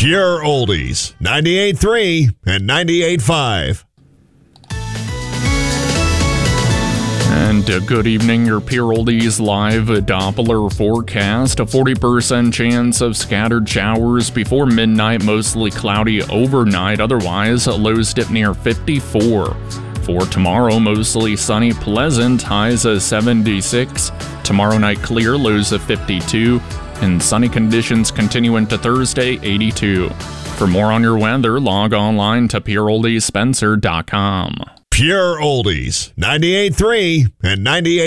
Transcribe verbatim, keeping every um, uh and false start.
Pure Oldies, ninety-eight point three and ninety-eight point five. And uh, good evening, your Pure Oldies live Doppler forecast. A forty percent chance of scattered showers before midnight, mostly cloudy overnight. Otherwise, lows dip near fifty-four. For tomorrow, mostly sunny, pleasant, highs of seventy-six. Tomorrow night clear, lows of fifty-two. And sunny conditions continue into Thursday, eighty-two. For more on your weather, log online to pure oldies spencer dot com. Pure Oldies, ninety-eight point three and ninety-eight.